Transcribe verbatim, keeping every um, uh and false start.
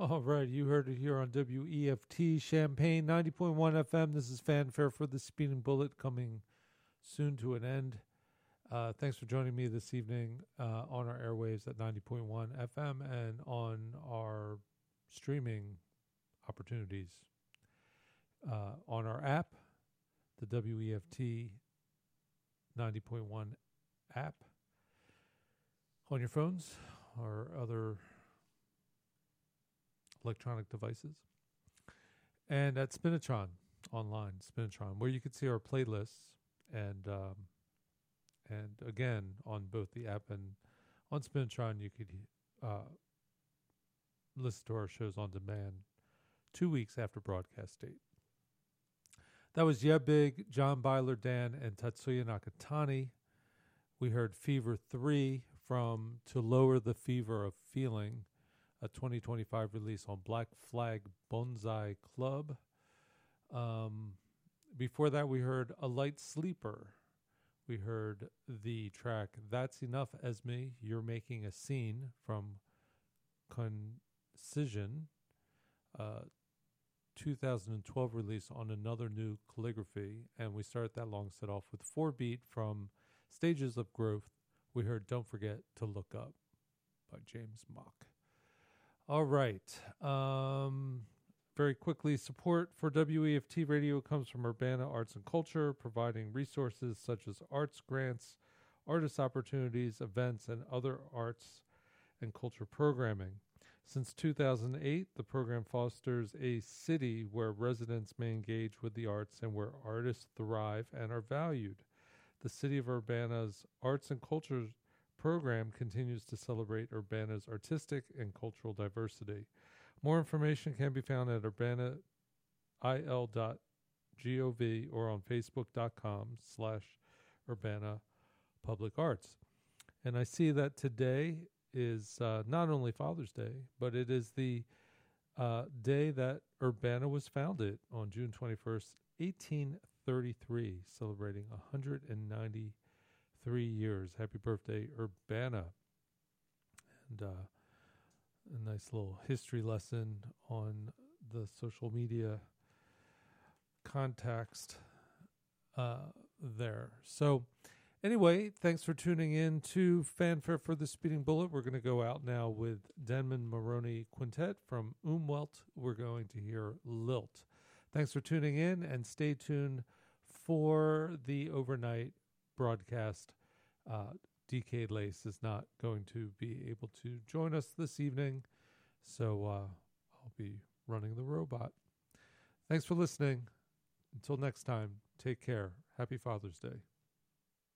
All right, you heard it here on W E F T Champaign ninety point one F M. This is Fanfare for the Speeding Bullet, coming soon to an end. Uh, thanks for joining me this evening uh, on our airwaves at ninety point one F M and on our streaming opportunities uh, on our app, the W E F T ninety point one app, on your phones or other electronic devices, and at Spinatron online, Spinatron, where you can see our playlists, and um, and again on both the app and on Spinatron, you could uh, listen to our shows on demand two weeks after broadcast date. That was Yeah Big, John Byler, Dan, and Tatsuya Nakatani. We heard Fever three from To Lower the Fever of Feeling, a twenty twenty-five release on Black Flag Bonsai Club. Um, before that, we heard A Light Sleeper. We heard the track That's Enough, Esme, You're Making a Scene from Concision, uh, two thousand twelve release on Another New Calligraphy. And we started that long set off with Four Beat from Stages of Growth. We heard Don't Forget to Look Up by James Mock. All right. Um, very quickly, support for W E F T Radio comes from Urbana Arts and Culture, providing resources such as arts grants, artist opportunities, events, and other arts and culture programming. Since two thousand eight, the program fosters a city where residents may engage with the arts and where artists thrive and are valued. The City of Urbana's Arts and Culture program continues to celebrate Urbana's artistic and cultural diversity. More information can be found at urbana I L dot gov or on facebook.com slash Urbana Public Arts. And I see that today is uh, not only Father's Day, but it is the uh, day that Urbana was founded on June twenty-first, eighteen thirty-three, celebrating one hundred ninety Three years. Happy birthday, Urbana. And uh, a nice little history lesson on the social media context uh, there. So anyway, thanks for tuning in to Fanfare for the Speeding Bullet. We're going to go out now with Denman Maroney Quintet from Umwelt. We're going to hear Lilt. Thanks for tuning in, and stay tuned for the overnight broadcast. Uh, D K Lace is not going to be able to join us this evening, so uh, I'll be running the robot. Thanks for listening. Until next time, take care. Happy Father's Day.